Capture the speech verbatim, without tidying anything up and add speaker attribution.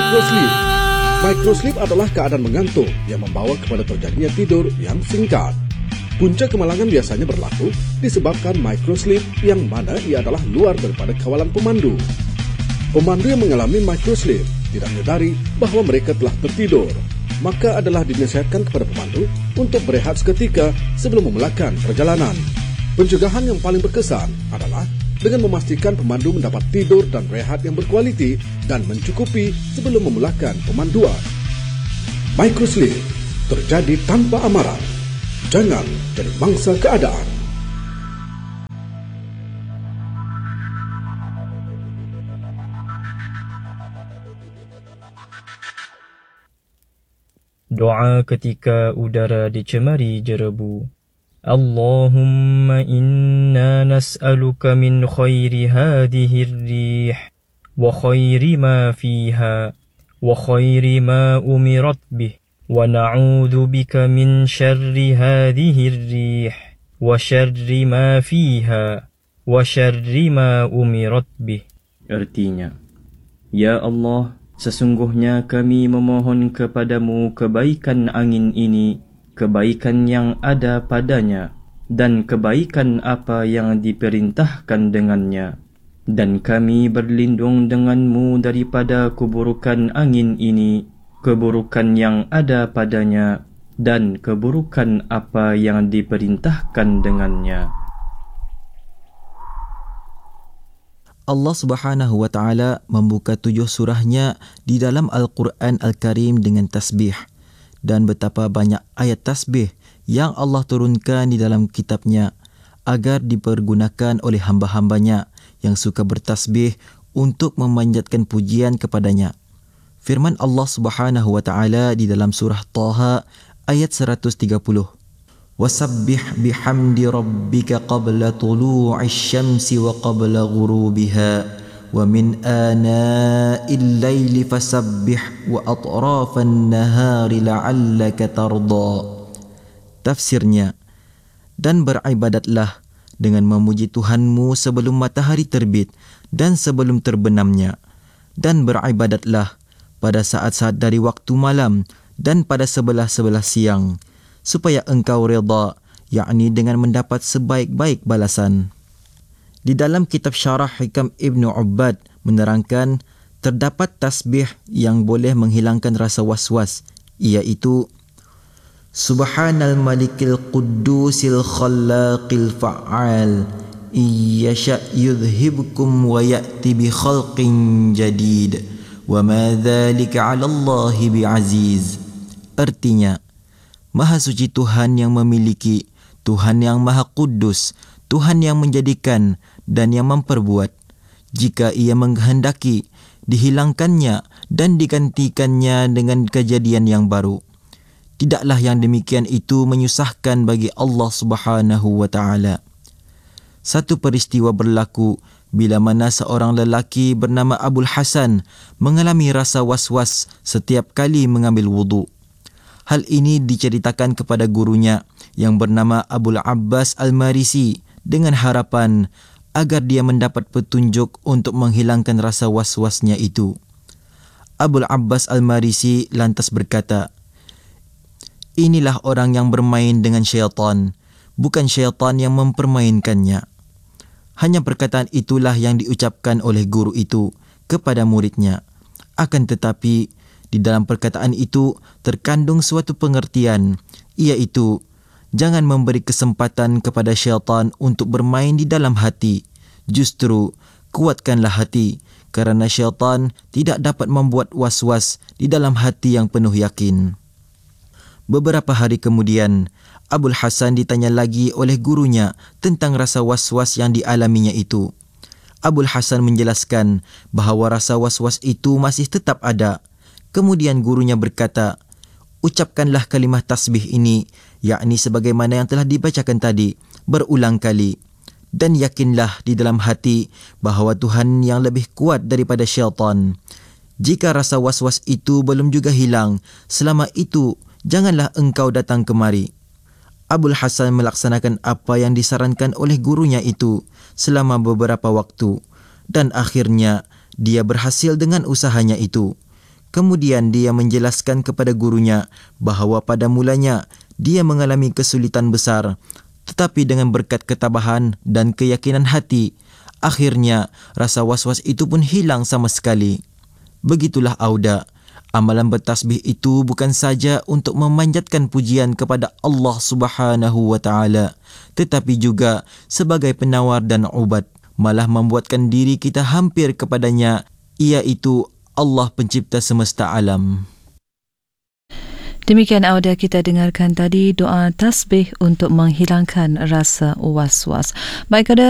Speaker 1: Microsleep. Microsleep adalah keadaan mengantuk yang membawa kepada terjadinya tidur yang singkat. Punca kemalangan biasanya berlaku disebabkan microsleep yang mana ia adalah luar daripada kawalan pemandu. Pemandu yang mengalami microsleep tidak menyadari bahawa mereka telah tertidur, maka adalah dinasihatkan kepada pemandu untuk berehat seketika sebelum memulakan perjalanan. Pencegahan yang paling berkesan adalah dengan memastikan pemandu mendapat tidur dan rehat yang berkualiti dan mencukupi sebelum memulakan pemanduan. Microsleep terjadi tanpa amaran. Jangan jadi mangsa keadaan.
Speaker 2: Doa ketika udara dicemari jerebu. Allahumma inna nas'aluka min khairi hadhihi ar-rih wa khairi ma fiha wa khairi ma umirat bih wa na'udzu bika min syarri hadhihi ar-rih wa syarri ma fiha wa syarri ma umirat bih. Artinya, ya Allah, sesungguhnya kami memohon kepadamu kebaikan angin ini, kebaikan yang ada padanya, dan kebaikan apa yang diperintahkan dengannya. Dan kami berlindung denganmu daripada keburukan angin ini, keburukan yang ada padanya, dan keburukan apa yang diperintahkan dengannya.
Speaker 3: Allah Subhanahu wa taala membuka tujuh surahnya di dalam Al-Quran Al-Karim dengan tasbih, dan betapa banyak ayat tasbih yang Allah turunkan di dalam kitabnya agar dipergunakan oleh hamba-hambanya yang suka bertasbih untuk memanjatkan pujian kepadanya. Firman Allah Subhanahu wa taala di dalam surah Taha ayat seratus tiga puluh. Wasabbih bihamdi rabbika qabla tulu'is syamsi wa qabla ghurubiha wa min ana'il laili fasabbih wa atrafan nahari la'allaka tarda. Tafsirnya, dan beribadatlah dengan memuji Tuhanmu sebelum matahari terbit dan sebelum terbenamnya, dan beribadatlah pada saat-saat dari waktu malam dan pada sebelah-sebelah siang, supaya engkau redha, yakni dengan mendapat sebaik-baik balasan. Di dalam kitab Syarah Hikam Ibnu Ubbad menerangkan terdapat tasbih yang boleh menghilangkan rasa was-was, iaitu Subhanal Malikil Quddusil Khallaqil Fa'al Iyasha' yudhibkum wa ya'ti bi khalqin jadid wa ma dhalika 'ala Allahi bi'aziz. Artinya, Maha suci Tuhan yang memiliki, Tuhan yang Maha Kudus, Tuhan yang menjadikan dan yang memperbuat. Jika ia menghendaki, dihilangkannya dan digantikannya dengan kejadian yang baru. Tidaklah yang demikian itu menyusahkan bagi Allah Subhanahu wa taala. Satu peristiwa berlaku bila mana seorang lelaki bernama Abul Hasan mengalami rasa was-was setiap kali mengambil wudu. Hal ini diceritakan kepada gurunya yang bernama Abul Abbas Al-Marisi dengan harapan agar dia mendapat petunjuk untuk menghilangkan rasa was-wasnya itu. Abul Abbas Al-Marisi lantas berkata, inilah orang yang bermain dengan syaitan, bukan syaitan yang mempermainkannya. Hanya perkataan itulah yang diucapkan oleh guru itu kepada muridnya. Akan tetapi, di dalam perkataan itu terkandung suatu pengertian, iaitu jangan memberi kesempatan kepada syaitan untuk bermain di dalam hati. Justru, kuatkanlah hati, kerana syaitan tidak dapat membuat was-was di dalam hati yang penuh yakin. Beberapa hari kemudian, Abul Hasan ditanya lagi oleh gurunya tentang rasa was-was yang dialaminya itu. Abul Hasan menjelaskan bahawa rasa was-was itu masih tetap ada. Kemudian gurunya berkata, ucapkanlah kalimah tasbih ini, yakni sebagaimana yang telah dibacakan tadi, berulang kali. Dan yakinlah di dalam hati bahawa Tuhan yang lebih kuat daripada syaitan. Jika rasa was-was itu belum juga hilang, selama itu janganlah engkau datang kemari. Abul Hasan melaksanakan apa yang disarankan oleh gurunya itu selama beberapa waktu, dan akhirnya dia berhasil dengan usahanya itu. Kemudian dia menjelaskan kepada gurunya bahawa pada mulanya dia mengalami kesulitan besar, tetapi dengan berkat ketabahan dan keyakinan hati, akhirnya rasa was-was itu pun hilang sama sekali. Begitulah Auda, amalan bertasbih itu bukan saja untuk memanjatkan pujian kepada Allah Subhanahu wa taala, tetapi juga sebagai penawar dan ubat, malah membuatkan diri kita hampir kepadanya, iaitu Allah pencipta semesta alam.
Speaker 4: Demikian audio kita dengarkan tadi, doa tasbih untuk menghilangkan rasa was-was. Baik, ada